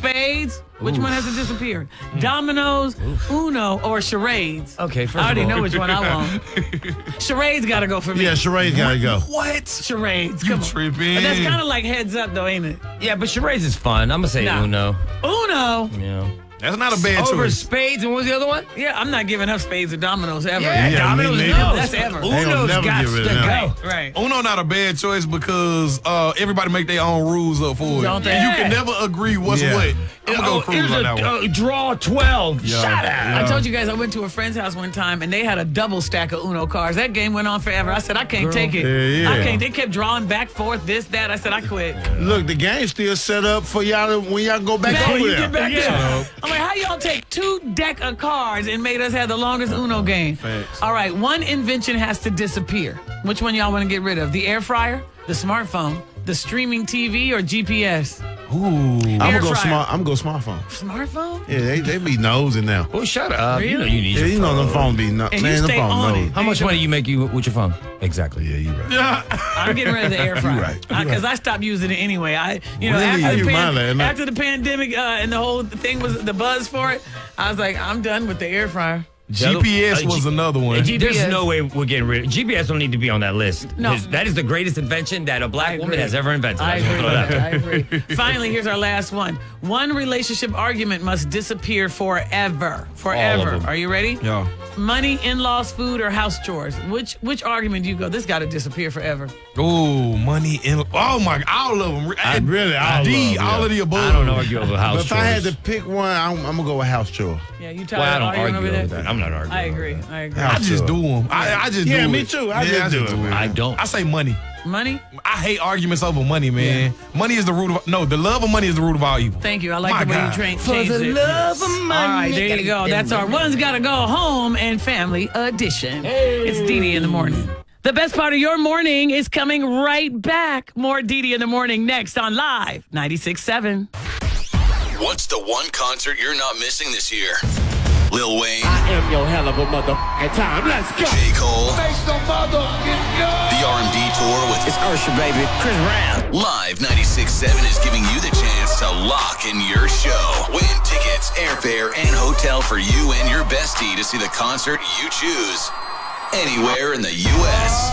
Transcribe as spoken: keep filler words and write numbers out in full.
spades. Which Oof. one has to disappear? Dominoes, Oof. Uno, or charades? Okay, first I already of all. know which one I want. Charades got to go for me. Yeah, charades got to go. What? Charades. You Come on. tripping. But that's kind of like heads up, though, ain't it? Yeah, but charades is fun. I'm gonna say Nah. Uno. Uno. Yeah. That's not a bad Over choice. spades, and what was the other one? Yeah, I'm not giving up spades or dominoes ever. Yeah, Yeah, dominoes. me No, neither. That's ever. They gonna Uno's never got get to rid of them. go. Right. Uno not a bad choice because uh, everybody make their own rules up for it. Don't they? You Yeah. can never agree what's Yeah. what. I'm gonna Oh, go cruise here's on a that one. uh, draw twelve. Yeah. Shut up. Yeah. I told you guys I went to a friend's house one time and they had a double stack of Uno cards. That game went on forever. I said, I can't take it. Yeah, yeah. I can't. They kept drawing back, forth, this, that. I said, I quit. Look, the game's still set up for y'all to, when y'all go back Man, over you there. get back Shut there. up. I'm like, how y'all take two deck of cards and made us have the longest Uno game? Facts. All right, one invention has to disappear. Which one y'all want to get rid of? The air fryer, the smartphone, the streaming T V, or G P S? Ooh. I'm Air gonna go fryer. smart. I'm gonna go smartphone. Smartphone? Yeah, they, they be nosing now. Oh, shut up. You know Really? you need Yeah, your you know phone. them phone be no, And man. you them stay phone on knows. it. How much money you make you with your phone? Exactly. Yeah, you right. I'm getting rid of the air fryer. right. Because I stopped using it anyway. I, you know, Really? How after, you the mind that, man? after the pandemic uh, and the whole thing was the buzz for it, I was like, I'm done with the air fryer. G P S Uh, was G- another one. G- There's G P S. no way we're getting rid of G P S. Don't need to be on that list. No. His- that is the greatest invention that a I black agree. woman has ever invented. I just agree. wanna With throw that. that. I agree. Finally, here's our last one. One relationship argument must disappear forever. Forever. them. Are you ready? Yeah. Money, in-laws, food, or house chores? Which which argument do you go? This got to disappear forever. Ooh, money in. Oh my, all of them. I really all D, of 'em, all yeah. of the above. I don't argue over house But if chores. I had to pick one, I'm, I'm gonna go with house chore. Yeah, you tired well, I of don't arguing argue over over that? that. I'm not arguing. I over agree. that. I agree. I just Sure. do them. I, I just Yeah, do me it. too. I yeah, just I do just it, man. I don't. I say money. Money? I hate arguments over money, man. Money is the root of no. The love of money is the root of all evil. Thank you. I like My the way God. you train. For changed the it. love of money. All right, there you go. That's our One's Gotta Go Home and Family Edition. It's Dee Dee in the morning. The best part of your morning is coming right back. More Dee Dee in the morning next on Live ninety-six point seven. What's the one concert you're not missing this year? Lil Wayne, I am your hell of a motherfucking time. Let's go. J. Cole, Make some motherfucking noise. the R and B tour with It's Usher, baby. Chris Brown. Live ninety-six point seven is giving you the chance to lock in your show. Win tickets, airfare, and hotel for you and your bestie to see the concert you choose anywhere in the U S